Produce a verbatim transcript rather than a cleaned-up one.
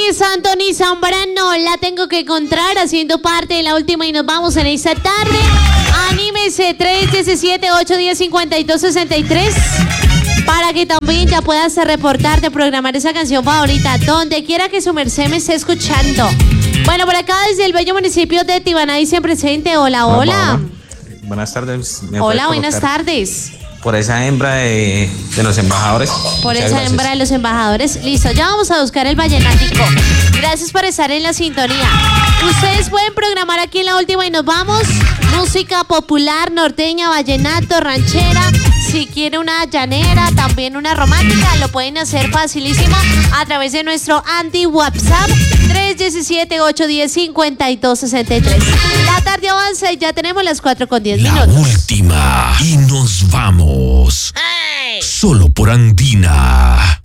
es Anthony Zambrano. La tengo que encontrar haciendo parte de la última y nos vamos en esta tarde. Anímese tres diecisiete, ocho diez, cincuenta y dos sesenta y tres para que también ya puedas reportarte, programar esa canción favorita donde quiera que su merced me esté escuchando. Bueno, por acá desde el bello municipio de Tibana dicen presente. Hola, hola. hola. hola. Buenas tardes. Hola, buenas tardes. Por esa hembra de, de los embajadores. Por Muchas esa gracias. hembra de los embajadores. Listo, ya vamos a buscar el vallenático. Gracias por estar en la sintonía. Ustedes pueden programar aquí en la última y nos vamos. Música popular, norteña, vallenato, ranchera. Si quiere una llanera, también una romántica, lo pueden hacer facilísimo a través de nuestro anti-WhatsApp tres diecisiete, ocho diez, cincuenta y dos sesenta y tres. La tarde avanza y ya tenemos las cuatro con diez minutos. La última y nos vamos. ¡Hey! Solo por Andina.